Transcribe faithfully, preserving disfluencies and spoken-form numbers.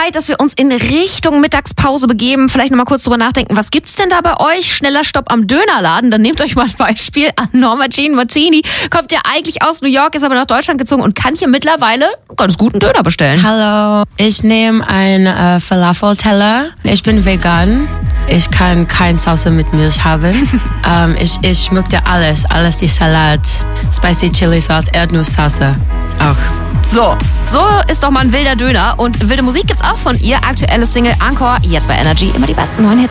Zeit, dass wir uns in Richtung Mittagspause begeben. Vielleicht nochmal kurz drüber nachdenken, was gibt's denn da bei euch? Schneller Stopp am Dönerladen. Dann nehmt euch mal ein Beispiel an Norma Jean Martini. Kommt ja eigentlich aus New York, ist aber nach Deutschland gezogen und kann hier mittlerweile einen ganz guten Döner bestellen. Hallo, ich nehme einen äh, Falafel-Teller. Ich bin vegan. Ich kann keine Sauce mit Milch haben. ähm, ich, ich möchte alles, alles die Salat, Spicy Chili Sauce, Erdnusssoße auch. So, so ist doch mal ein wilder Döner. Und wilde Musik gibt's auch von ihr. Aktuelle Single Encore, jetzt bei Energy. Immer die besten neuen Hits.